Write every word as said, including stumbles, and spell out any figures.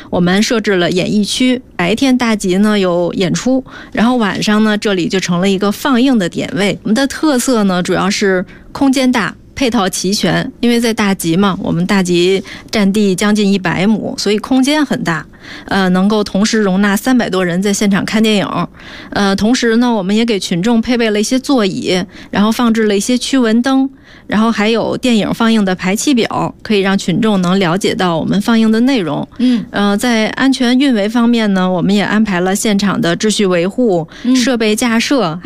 我们设置了演艺区，白天大集呢有演出，然后晚上呢这里就成了一个放映的点位。我们的特色呢主要是空间大，配套齐全，因为在大集嘛，我们大集占地将近一百亩，所以空间很大，呃，能够同时容纳三百多人在现场看电影。呃，同时呢，我们也给群众配备了一些座椅，然后放置了一些驱蚊灯，然后还有电影放映的排期表，可以让群众能了解到我们放映的内容。 嗯， 呃，在安全运维方面呢，我们也安排了现场的秩序维护、设备架设。